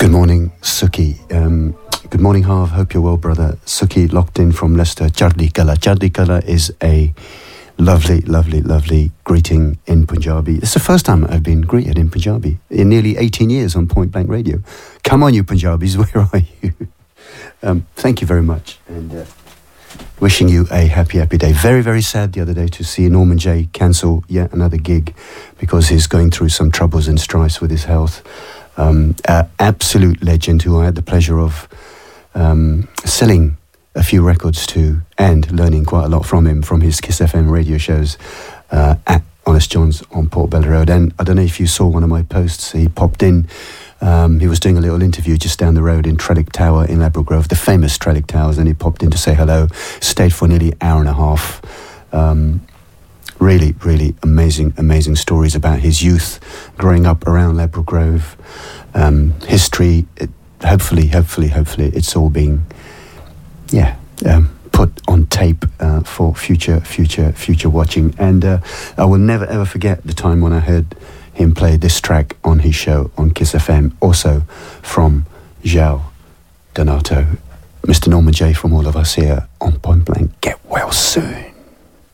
Good morning, Suki. Good morning, Harv. Hope you're well, brother. Suki locked in from Leicester. Chardi Kala. Chardi Kala is a lovely, lovely, lovely greeting in Punjabi. It's the first time I've been greeted in Punjabi in nearly 18 years on Point Blank Radio. Come on, you Punjabis, where are you? Thank you very much. And wishing you a happy, happy day. Very, very sad the other day to see Norman J cancel yet another gig because he's going through some troubles and strifes with his health. Absolute legend who I had the pleasure of selling a few records to and learning quite a lot from him from his Kiss FM radio shows at Honest John's on Portobello Road. And I don't know if you saw one of my posts. He popped in. He was doing a little interview just down the road in Trellick Tower in Ladbroke Grove, the famous Trellick Towers, and he popped in to say hello. Stayed for nearly an hour and a half. Really, really amazing, amazing stories about his youth, growing up around Ladbroke Grove, history. Hopefully, it's all being, put on tape for future watching. And I will never ever forget the time when I heard him play this track on his show on Kiss FM, also from João Donato. Mr. Norman J from all of us here on Point Blank. Get well soon.